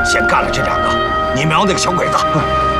先干了这2个，你瞄那个小鬼子。